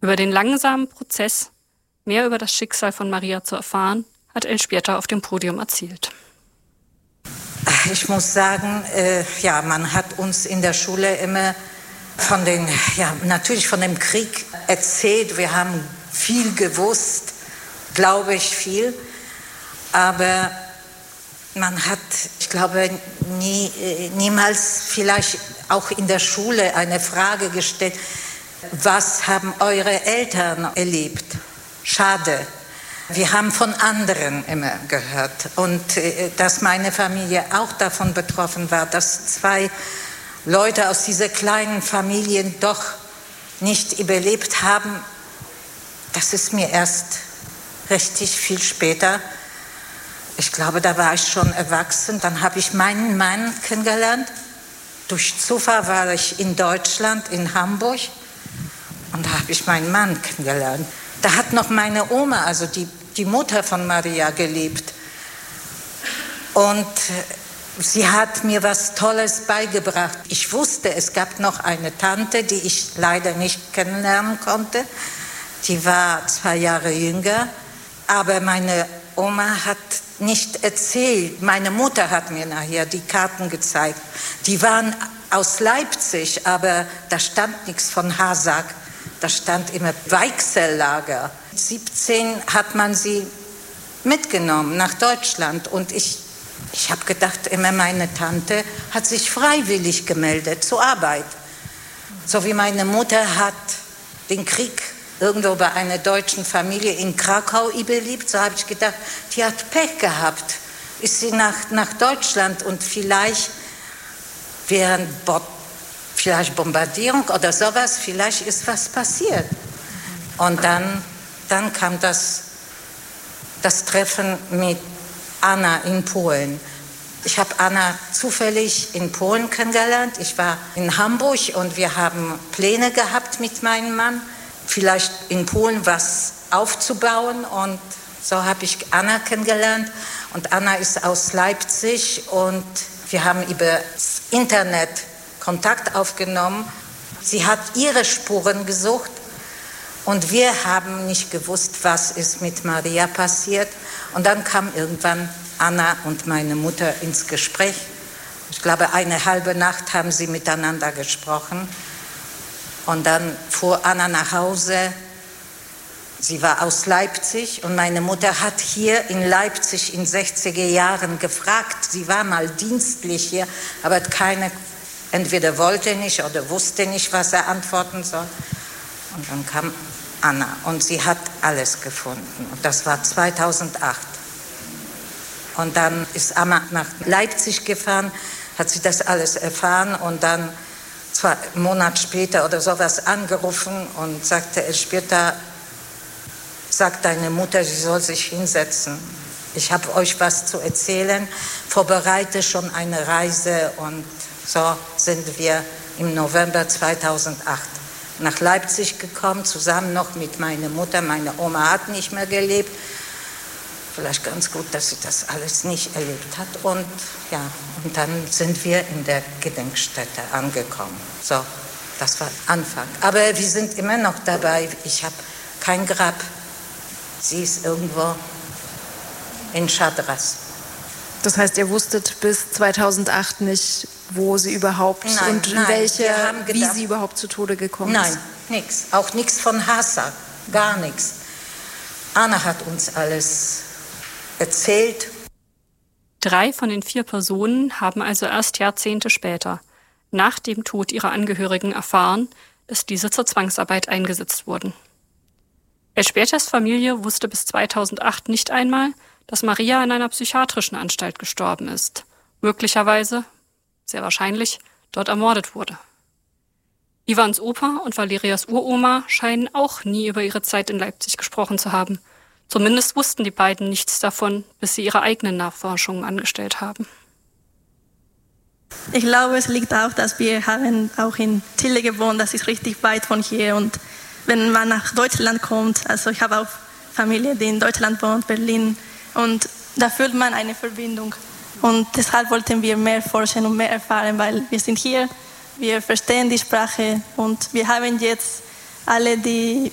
Über den langsamen Prozess, mehr über das Schicksal von Maria zu erfahren, hat Elżbieta auf dem Podium erzählt. Ich muss sagen, man hat uns in der Schule immer natürlich von dem Krieg erzählt. Wir haben viel gewusst, glaube ich, viel. Aber man hat, ich glaube, niemals vielleicht auch in der Schule eine Frage gestellt, was haben eure Eltern erlebt? Schade. Wir haben von anderen immer gehört. Und dass meine Familie auch davon betroffen war, dass 2 Leute aus dieser kleinen Familie doch nicht überlebt haben, das ist mir erst richtig viel später. Ich glaube, da war ich schon erwachsen. Dann habe ich meinen Mann kennengelernt. Durch Zufall war ich in Deutschland, in Hamburg. Und da habe ich meinen Mann kennengelernt. Da hat noch meine Oma, also die Mutter von Maria, gelebt. Und sie hat mir was Tolles beigebracht. Ich wusste, es gab noch eine Tante, die ich leider nicht kennenlernen konnte. Die war 2 Jahre jünger. Aber meine Oma hat nicht erzählt. Meine Mutter hat mir nachher die Karten gezeigt. Die waren aus Leipzig, aber da stand nichts von Hasak. Da stand immer Weichsellager. 17 hat man sie mitgenommen nach Deutschland. Und ich habe gedacht, immer meine Tante hat sich freiwillig gemeldet zur Arbeit. So wie meine Mutter hat den Krieg irgendwo bei einer deutschen Familie in Krakau überlebt, so habe ich gedacht, die hat Pech gehabt. Ist sie nach Deutschland und vielleicht während Bombardierung oder sowas, vielleicht ist was passiert. Und dann kam das Treffen mit Anna in Polen. Ich habe Anna zufällig in Polen kennengelernt. Ich war in Hamburg und wir haben Pläne gehabt mit meinem Mann, vielleicht in Polen was aufzubauen. Und so habe ich Anna kennengelernt. Und Anna ist aus Leipzig und wir haben über das Internet Kontakt aufgenommen. Sie hat ihre Spuren gesucht und wir haben nicht gewusst, was ist mit Maria passiert. Und dann kam irgendwann Anna und meine Mutter ins Gespräch. Ich glaube, eine halbe Nacht haben sie miteinander gesprochen. Und dann fuhr Anna nach Hause. Sie war aus Leipzig und meine Mutter hat hier in Leipzig in 60er Jahren gefragt. Sie war mal dienstlich hier, aber entweder wollte nicht oder wusste nicht, was er antworten soll. Und dann kam Anna und sie hat alles gefunden. Und das war 2008. Und dann ist Anna nach Leipzig gefahren, hat sie das alles erfahren und dann 2 Monate später oder sowas angerufen und sagte, Elżbieta, sagt deine Mutter, sie soll sich hinsetzen. Ich habe euch was zu erzählen, vorbereite schon eine Reise und so sind wir im November 2008 nach Leipzig gekommen, zusammen noch mit meiner Mutter. Meine Oma hat nicht mehr gelebt. Vielleicht ganz gut, dass sie das alles nicht erlebt hat. Und dann sind wir in der Gedenkstätte angekommen. So, das war Anfang. Aber wir sind immer noch dabei. Ich habe kein Grab. Sie ist irgendwo in Chadras. Das heißt, ihr wusstet bis 2008 nicht, wo sie überhaupt wie sie überhaupt zu Tode gekommen ist? Nein, nichts. Auch nichts von Hasak, gar nichts. Anna hat uns alles erzählt. 3 von den 4 Personen haben also erst Jahrzehnte später, nach dem Tod ihrer Angehörigen, erfahren, dass diese zur Zwangsarbeit eingesetzt wurden. Elżbietas Familie wusste bis 2008 nicht einmal, dass Maria in einer psychiatrischen Anstalt gestorben ist, möglicherweise, sehr wahrscheinlich, dort ermordet wurde. Ivans Opa und Valerias Uroma scheinen auch nie über ihre Zeit in Leipzig gesprochen zu haben. Zumindest wussten die beiden nichts davon, bis sie ihre eigenen Nachforschungen angestellt haben. Ich glaube, es liegt auch, dass wir haben auch in Chile gewohnt, das ist richtig weit von hier. Und wenn man nach Deutschland kommt, also ich habe auch Familie, die in Deutschland wohnt, Berlin, und da fühlt man eine Verbindung. Und deshalb wollten wir mehr forschen und mehr erfahren, weil wir sind hier, wir verstehen die Sprache und wir haben jetzt alle die